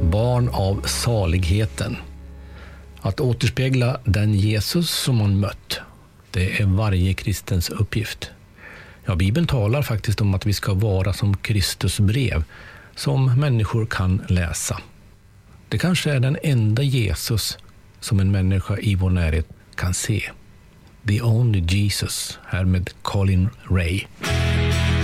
barn av saligheten. Att återspegla den Jesus som man mött, det är varje kristens uppgift. Ja, Bibeln talar faktiskt om att vi ska vara som Kristus brev, som människor kan läsa. Det kanske är den enda Jesus som en människa i vår närhet kan se. The Only Jesus, här med Colin Ray.